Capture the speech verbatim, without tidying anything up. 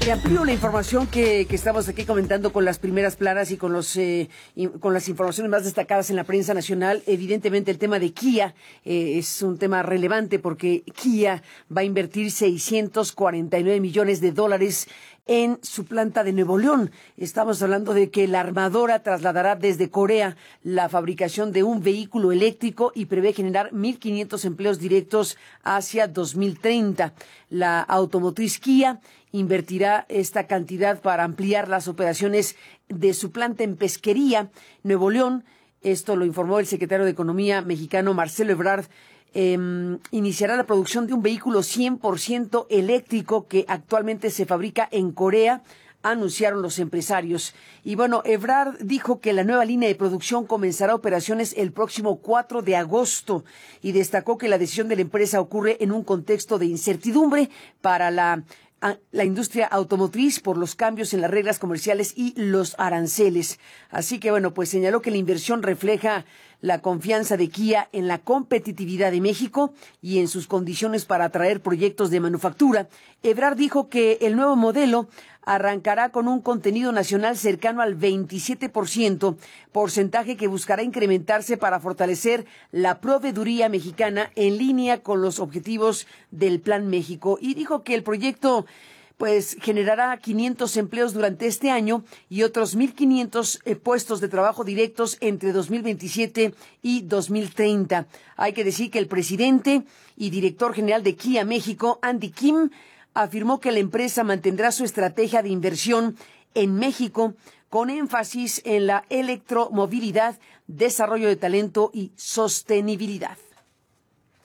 Te amplío la información que, que estamos aquí comentando con las primeras planas y con los eh, y con las informaciones más destacadas en la prensa nacional. Evidentemente el tema de Kia eh, es un tema relevante porque Kia va a invertir seiscientos cuarenta y nueve millones de dólares en su planta de Nuevo León. Estamos hablando de que la armadora trasladará desde Corea la fabricación de un vehículo eléctrico y prevé generar mil quinientos empleos directos hacia dos mil treinta. La automotriz Kia invertirá esta cantidad para ampliar las operaciones de su planta en Pesquería, Nuevo León. Esto lo informó el secretario de Economía mexicano Marcelo Ebrard. Eh, iniciará la producción de un vehículo cien por ciento eléctrico que actualmente se fabrica en Corea, anunciaron los empresarios. Y bueno, Ebrard dijo que la nueva línea de producción comenzará operaciones el próximo cuatro de agosto y destacó que la decisión de la empresa ocurre en un contexto de incertidumbre para la la industria automotriz por los cambios en las reglas comerciales y los aranceles. Así que bueno, pues señaló que la inversión refleja la confianza de Kia en la competitividad de México y en sus condiciones para atraer proyectos de manufactura. Ebrard dijo que el nuevo modelo arrancará con un contenido nacional cercano al veintisiete por ciento, porcentaje que buscará incrementarse para fortalecer la proveeduría mexicana en línea con los objetivos del Plan México. Y dijo que el proyecto pues generará quinientos empleos durante este año y otros mil quinientos eh, puestos de trabajo directos entre dos mil veintisiete y dos mil treinta. Hay que decir que el presidente y director general de Kia México, Andy Kim, afirmó que la empresa mantendrá su estrategia de inversión en México con énfasis en la electromovilidad, desarrollo de talento y sostenibilidad.